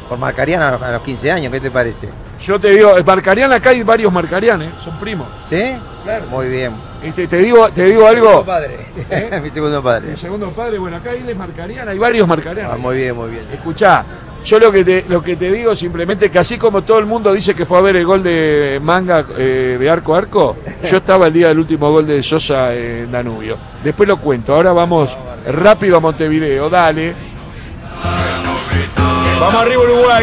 por Marcarián a los 15 años, ¿qué te parece? Yo te digo, Marcarián, acá hay varios Marcarianes, son primos. ¿Sí? Claro. Muy bien. Y te digo algo. Mi segundo padre. ¿Eh? Mi segundo padre. Mi segundo padre, bueno, acá él es Marcarián, hay varios Marcarianes. Ah, muy bien, muy bien. Escuchá, yo lo que te digo simplemente que así como todo el mundo dice que fue a ver el gol de Manga de arco a arco, yo estaba el día del último gol de Sosa en Danubio. Después lo cuento, ahora vamos rápido a Montevideo, dale. Vamos arriba Uruguay.